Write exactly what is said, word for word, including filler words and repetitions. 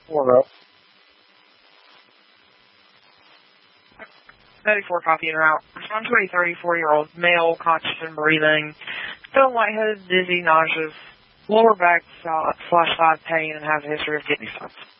four. ninety-four copy and route. Respond to a thirty-four-year-old male, conscious and breathing, feeling lightheaded, dizzy, nauseous, lower back slash side pain, and has a history of kidney stones.